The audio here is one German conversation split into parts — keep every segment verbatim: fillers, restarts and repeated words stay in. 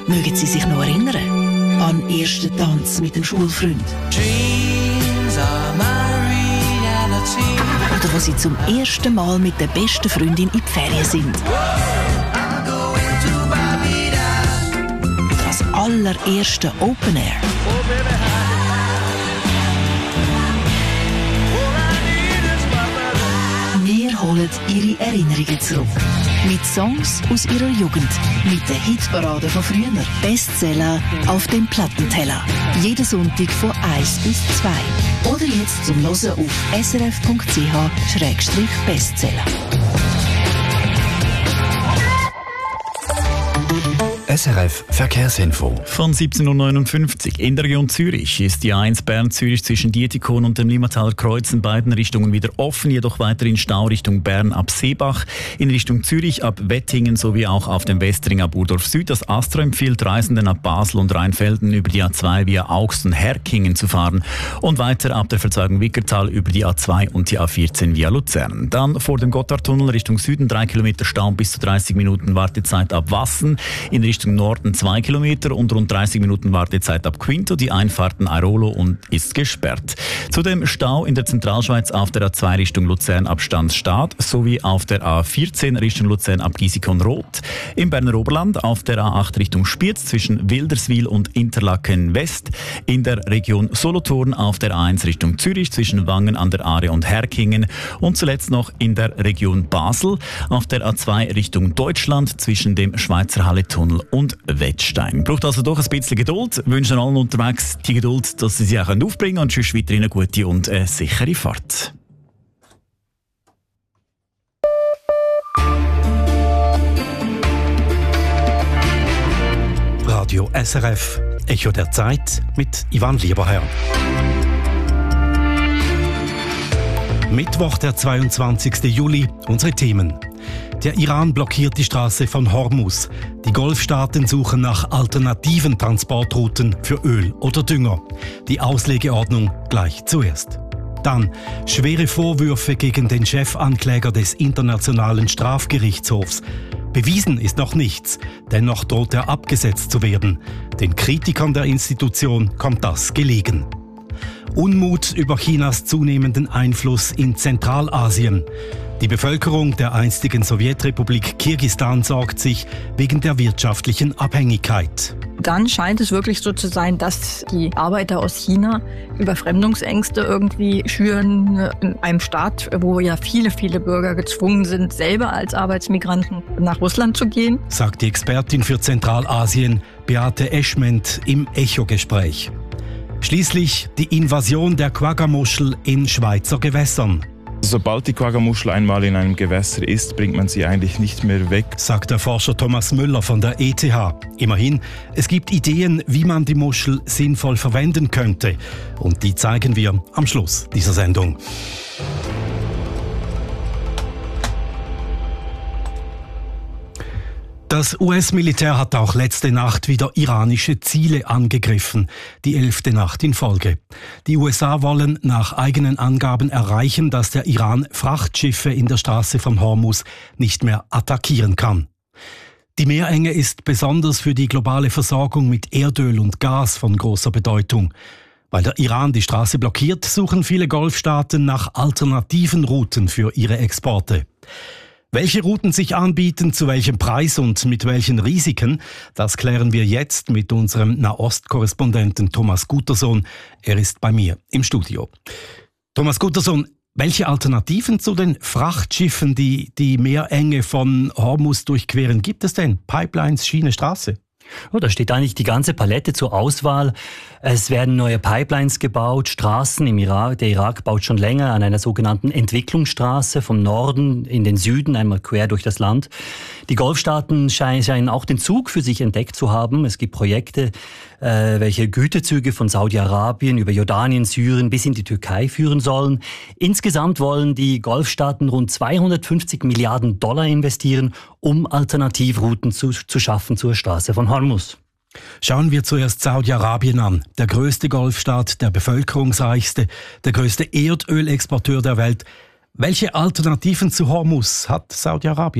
Mögen Sie sich noch erinnern? An den ersten Tanz mit dem Schulfreund? Oder wo Sie zum ersten Mal mit der besten Freundin in die Ferien sind? Oder das allererste Open Air? Wir holen Ihre Erinnerungen zurück. Mit Songs aus Ihrer Jugend. Mit der Hitparade von früher. Bestseller auf dem Plattenteller. Jeden Sonntag von eins bis zwei. Oder jetzt zum Hören auf s r f punkt c h slash bestseller. S R F Verkehrsinfo. Von siebzehn Uhr neunundfünfzig. In der Region Zürich ist die A eins Bern-Zürich zwischen Dietikon und dem Limmataler Kreuz in beiden Richtungen wieder offen, jedoch weiterhin Stau Richtung Bern ab Seebach, in Richtung Zürich ab Wettingen sowie auch auf dem Westring ab Urdorf Süd. Das Astro empfiehlt Reisenden ab Basel und Rheinfelden über die A zwei via Augst und Herkingen zu fahren und weiter ab der Verzweigung Wickertal über die A zwei und die A vierzehn via Luzern. Dann vor dem Gotthardtunnel Richtung Süden drei Kilometer Stau bis zu dreißig Minuten Wartezeit ab Wassen, in Richtung Norden zwei Kilometer und rund dreißig Minuten Wartezeit ab Quinto, die Einfahrten Airolo und ist gesperrt. Zudem Stau in der Zentralschweiz auf der A zwei Richtung Luzern ab Stanzstadt sowie auf der A vierzehn Richtung Luzern ab Gisikon-Roth. Im Berner Oberland auf der A acht Richtung Spiez zwischen Wilderswil und Interlaken West. In der Region Solothurn auf der A eins Richtung Zürich zwischen Wangen an der Aare und Herkingen. Und zuletzt noch in der Region Basel auf der A zwei Richtung Deutschland zwischen dem Schweizer Halletunnel und Wettstein. Braucht also doch ein bisschen Geduld. Wünschen allen unterwegs die Geduld, dass sie sie auch aufbringen können und sonst weiterhin eine gute und äh, sichere Fahrt. Radio S R F, Echo der Zeit mit Ivan Lieberherr. Mittwoch, der zweiundzwanzigsten Juli, unsere Themen. Der Iran blockiert die Straße von Hormuz. Die Golfstaaten suchen nach alternativen Transportrouten für Öl oder Dünger. Die Auslegeordnung gleich zuerst. Dann schwere Vorwürfe gegen den Chefankläger des Internationalen Strafgerichtshofs. Bewiesen ist noch nichts, dennoch droht er abgesetzt zu werden. Den Kritikern der Institution kommt das gelegen. Unmut über Chinas zunehmenden Einfluss in Zentralasien. Die Bevölkerung der einstigen Sowjetrepublik Kirgisistan sorgt sich wegen der wirtschaftlichen Abhängigkeit. Dann scheint es wirklich so zu sein, dass die Arbeiter aus China Überfremdungsängste irgendwie schüren in einem Staat, wo ja viele, viele Bürger gezwungen sind, selber als Arbeitsmigranten nach Russland zu gehen. Sagt die Expertin für Zentralasien Beate Eschment im Echo-Gespräch. Schließlich die Invasion der Quagga-Muschel in Schweizer Gewässern. Sobald die Quagga-Muschel einmal in einem Gewässer ist, bringt man sie eigentlich nicht mehr weg, sagt der Forscher Thomas Müller von der E T H. Immerhin, es gibt Ideen, wie man die Muschel sinnvoll verwenden könnte. Und die zeigen wir am Schluss dieser Sendung. Das U S-Militär hat auch letzte Nacht wieder iranische Ziele angegriffen, die elfte Nacht in Folge. Die U S A wollen nach eigenen Angaben erreichen, dass der Iran Frachtschiffe in der Straße von Hormuz nicht mehr attackieren kann. Die Meerenge ist besonders für die globale Versorgung mit Erdöl und Gas von großer Bedeutung. Weil der Iran die Straße blockiert, suchen viele Golfstaaten nach alternativen Routen für ihre Exporte. Welche Routen sich anbieten, zu welchem Preis und mit welchen Risiken, das klären wir jetzt mit unserem Nahost-Korrespondenten Thomas Gutersohn. Er ist bei mir im Studio. Thomas Gutersohn, welche Alternativen zu den Frachtschiffen, die die Meerenge von Hormuz durchqueren, gibt es denn? Pipelines, Schiene, Straße? Oh, da steht eigentlich die ganze Palette zur Auswahl. Es werden neue Pipelines gebaut, Straßen im Irak. Der Irak baut schon länger an einer sogenannten Entwicklungsstraße vom Norden in den Süden, einmal quer durch das Land. Die Golfstaaten scheinen auch den Zug für sich entdeckt zu haben. Es gibt Projekte, äh, welche Gütezüge von Saudi-Arabien über Jordanien, Syrien bis in die Türkei führen sollen. Insgesamt wollen die Golfstaaten rund zweihundertfünfzig Milliarden Dollar investieren, um Alternativrouten zu, zu schaffen zur Straße von Hormuz. Schauen wir zuerst Saudi-Arabien an. Der größte Golfstaat, der bevölkerungsreichste, der größte Erdölexporteur der Welt. Welche Alternativen zu Hormuz hat Saudi-Arabien?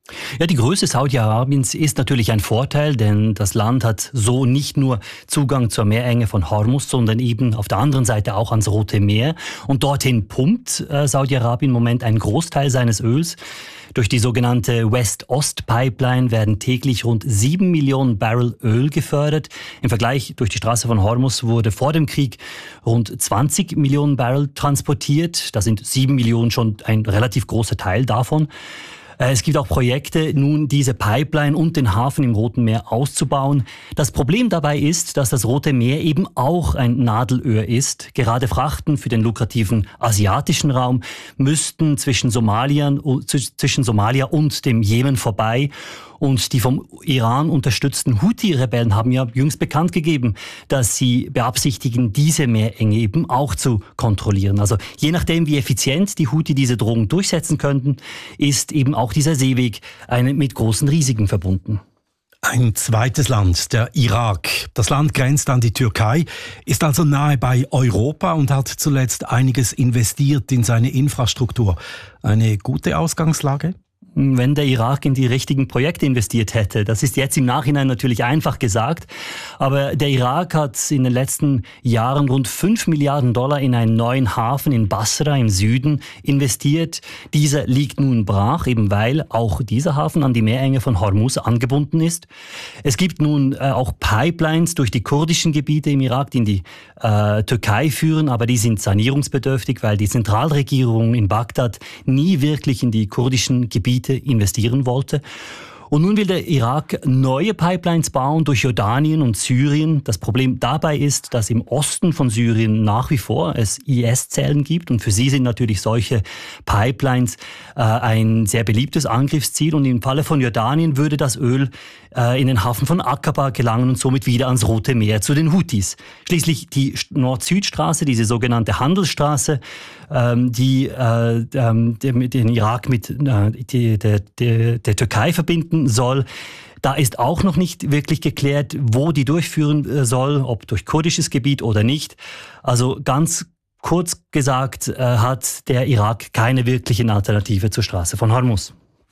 Ja, die Größe Saudi-Arabiens ist natürlich ein Vorteil, denn das Land hat so nicht nur Zugang zur Meerenge von Hormuz, sondern eben auf der anderen Seite auch ans Rote Meer. Und dorthin pumpt äh, Saudi-Arabien im Moment einen Großteil seines Öls. Durch die sogenannte West-Ost-Pipeline werden täglich rund sieben Millionen Barrel Öl gefördert. Im Vergleich durch die Straße von Hormuz wurde vor dem Krieg rund zwanzig Millionen Barrel transportiert. Da sind sieben Millionen schon ein relativ großer Teil davon. Es gibt auch Projekte, nun diese Pipeline und den Hafen im Roten Meer auszubauen. Das Problem dabei ist, dass das Rote Meer eben auch ein Nadelöhr ist. Gerade Frachten für den lukrativen asiatischen Raum müssten zwischen Somalia, zwischen Somalia und dem Jemen vorbei. Und die vom Iran unterstützten Houthi-Rebellen haben ja jüngst bekannt gegeben, dass sie beabsichtigen, diese Meerenge eben auch zu kontrollieren. Also je nachdem, wie effizient die Houthi diese Drohung durchsetzen könnten, ist eben auch dieser Seeweg eine, mit großen Risiken verbunden. Ein zweites Land, der Irak. Das Land grenzt an die Türkei, ist also nahe bei Europa und hat zuletzt einiges investiert in seine Infrastruktur. Eine gute Ausgangslage? Wenn der Irak in die richtigen Projekte investiert hätte. Das ist jetzt im Nachhinein natürlich einfach gesagt. Aber der Irak hat in den letzten Jahren rund fünf Milliarden Dollar in einen neuen Hafen in Basra im Süden investiert. Dieser liegt nun brach, eben weil auch dieser Hafen an die Meerenge von Hormuz angebunden ist. Es gibt nun äh, auch Pipelines durch die kurdischen Gebiete im Irak, die in die äh, Türkei führen. Aber die sind sanierungsbedürftig, weil die Zentralregierung in Bagdad nie wirklich in die kurdischen Gebiete investieren wollte. Und nun will der Irak neue Pipelines bauen durch Jordanien und Syrien. Das Problem dabei ist, dass im Osten von Syrien nach wie vor es I S-Zellen gibt. Und für sie sind natürlich solche Pipelines äh, ein sehr beliebtes Angriffsziel. Und im Falle von Jordanien würde das Öl äh, in den Hafen von Aqaba gelangen und somit wieder ans Rote Meer zu den Houthis. Schließlich die Nord-Süd-Straße, diese sogenannte Handelsstraße, ähm, die äh, ähm, den Irak mit äh, die, der, der, der Türkei verbinden soll. Da ist auch noch nicht wirklich geklärt, wo die durchführen soll, ob durch kurdisches Gebiet oder nicht. Also ganz kurz gesagt, äh, hat der Irak keine wirkliche Alternative zur Straße von Hormuz.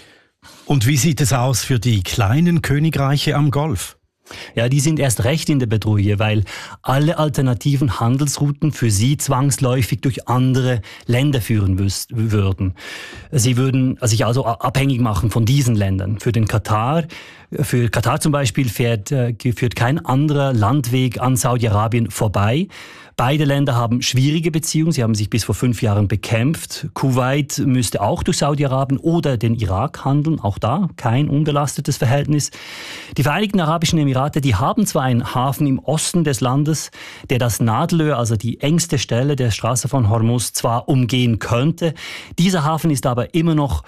Und wie sieht es aus für die kleinen Königreiche am Golf? Ja, die sind erst recht in der Bedrohung, weil alle alternativen Handelsrouten für sie zwangsläufig durch andere Länder führen wüs- würden. Sie würden sich also abhängig machen von diesen Ländern. Für den Katar, für Katar zum Beispiel fährt, äh, führt kein anderer Landweg an Saudi-Arabien vorbei. Beide Länder haben schwierige Beziehungen. Sie haben sich bis vor fünf Jahren bekämpft. Kuwait müsste auch durch Saudi-Arabien oder den Irak handeln. Auch da kein unbelastetes Verhältnis. Die Vereinigten Arabischen Emirate, die haben zwar einen Hafen im Osten des Landes, der das Nadelöhr, also die engste Stelle der Straße von Hormuz, zwar umgehen könnte. Dieser Hafen ist aber immer noch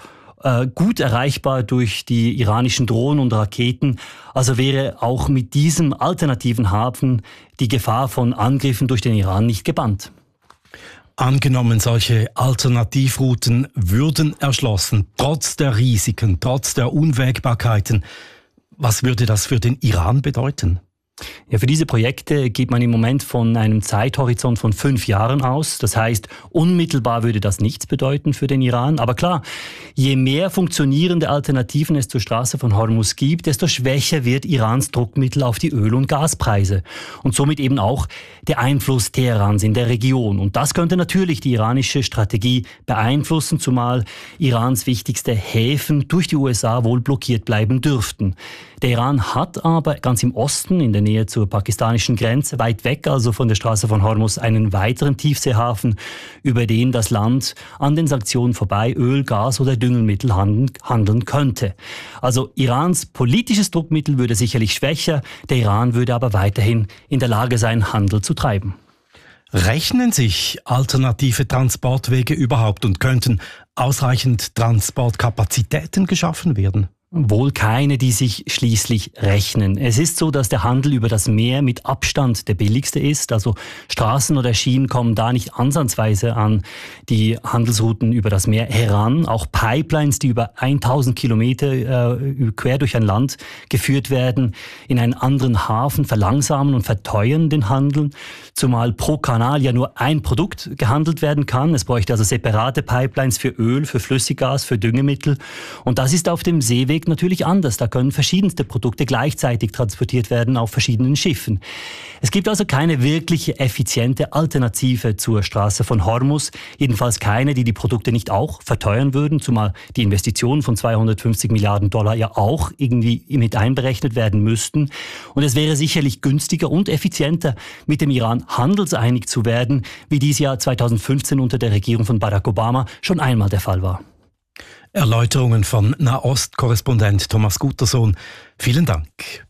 gut erreichbar durch die iranischen Drohnen und Raketen. Also wäre auch mit diesem alternativen Hafen die Gefahr von Angriffen durch den Iran nicht gebannt. Angenommen, solche Alternativrouten würden erschlossen, trotz der Risiken, trotz der Unwägbarkeiten. Was würde das für den Iran bedeuten? Ja, für diese Projekte geht man im Moment von einem Zeithorizont von fünf Jahren aus. Das heißt, unmittelbar würde das nichts bedeuten für den Iran. Aber klar, je mehr funktionierende Alternativen es zur Straße von Hormuz gibt, desto schwächer wird Irans Druckmittel auf die Öl- und Gaspreise. Und somit eben auch der Einfluss Teherans in der Region. Und das könnte natürlich die iranische Strategie beeinflussen, zumal Irans wichtigste Häfen durch die U S A wohl blockiert bleiben dürften. Der Iran hat aber ganz im Osten, in der Nähe zur pakistanischen Grenze, weit weg also von der Straße von Hormuz, einen weiteren Tiefseehafen, über den das Land an den Sanktionen vorbei Öl, Gas oder Düngemittel handeln, handeln könnte. Also Irans politisches Druckmittel würde sicherlich schwächer, der Iran würde aber weiterhin in der Lage sein, Handel zu treiben. Rechnen sich alternative Transportwege überhaupt und könnten ausreichend Transportkapazitäten geschaffen werden? wohl keine, die sich schließlich rechnen. Es ist so, dass der Handel über das Meer mit Abstand der billigste ist. Also Straßen oder Schienen kommen da nicht ansatzweise an die Handelsrouten über das Meer heran. Auch Pipelines, die über tausend Kilometer äh, quer durch ein Land geführt werden, in einen anderen Hafen verlangsamen und verteuern den Handel. Zumal pro Kanal ja nur ein Produkt gehandelt werden kann. Es bräuchte also separate Pipelines für Öl, für Flüssiggas, für Düngemittel. Und das ist auf dem Seeweg natürlich anders. Da können verschiedenste Produkte gleichzeitig transportiert werden auf verschiedenen Schiffen. Es gibt also keine wirkliche effiziente Alternative zur Straße von Hormuz. Jedenfalls keine, die die Produkte nicht auch verteuern würden, zumal die Investitionen von zweihundertfünfzig Milliarden Dollar ja auch irgendwie mit einberechnet werden müssten. Und es wäre sicherlich günstiger und effizienter, mit dem Iran handelseinig zu werden, wie dies ja zweitausendfünfzehn unter der Regierung von Barack Obama schon einmal der Fall war. Erläuterungen von Nahost-Korrespondent Thomas Gutersohn. Vielen Dank.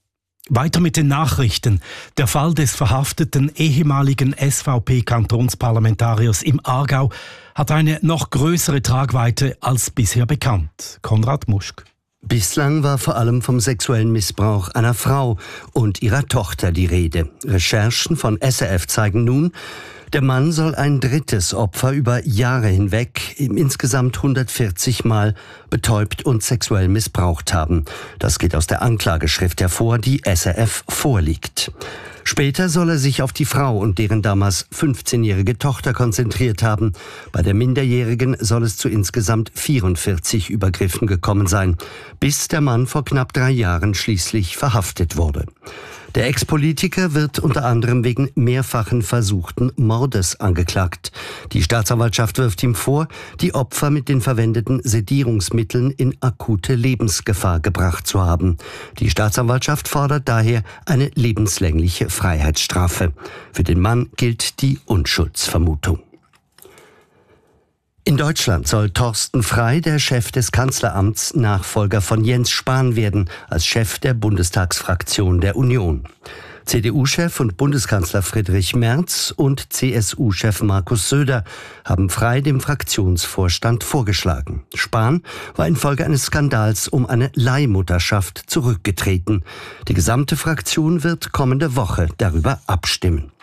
Weiter mit den Nachrichten. Der Fall des verhafteten ehemaligen S V P-Kantonsparlamentariers im Aargau hat eine noch größere Tragweite als bisher bekannt. Konrad Muschk. Bislang war vor allem vom sexuellen Missbrauch einer Frau und ihrer Tochter die Rede. Recherchen von S R F zeigen nun, der Mann soll ein drittes Opfer über Jahre hinweg insgesamt hundertvierzig Mal betäubt und sexuell missbraucht haben. Das geht aus der Anklageschrift hervor, die S R F vorliegt. Später soll er sich auf die Frau und deren damals fünfzehnjährige Tochter konzentriert haben. Bei der Minderjährigen soll es zu insgesamt vierundvierzig Übergriffen gekommen sein, bis der Mann vor knapp drei Jahren schließlich verhaftet wurde. Der Ex-Politiker wird unter anderem wegen mehrfachen versuchten Mordes angeklagt. Die Staatsanwaltschaft wirft ihm vor, die Opfer mit den verwendeten Sedierungsmitteln in akute Lebensgefahr gebracht zu haben. Die Staatsanwaltschaft fordert daher eine lebenslängliche Freiheitsstrafe. Für den Mann gilt die Unschuldsvermutung. In Deutschland soll Thorsten Frey, der Chef des Kanzleramts, Nachfolger von Jens Spahn werden, als Chef der Bundestagsfraktion der Union. C D U-Chef und Bundeskanzler Friedrich Merz und C S U-Chef Markus Söder haben Frey dem Fraktionsvorstand vorgeschlagen. Spahn war infolge eines Skandals um eine Leihmutterschaft zurückgetreten. Die gesamte Fraktion wird kommende Woche darüber abstimmen.